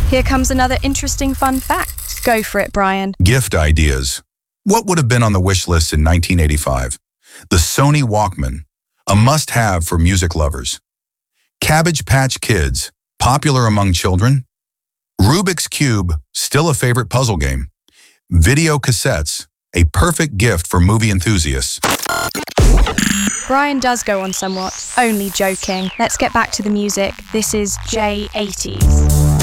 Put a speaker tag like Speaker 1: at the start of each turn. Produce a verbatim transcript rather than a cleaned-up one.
Speaker 1: Here comes another interesting fun fact. Go for it, Brian.
Speaker 2: Gift ideas. What would have been on the wish list in nineteen eighty-five? The Sony Walkman, a must-have for music lovers. Cabbage Patch Kids, popular among children. Rubik's Cube, still a favorite puzzle game. Video cassettes, a perfect gift for movie enthusiasts.
Speaker 1: Brian does go on somewhat. Only joking. Let's get back to the music. This is J eighties.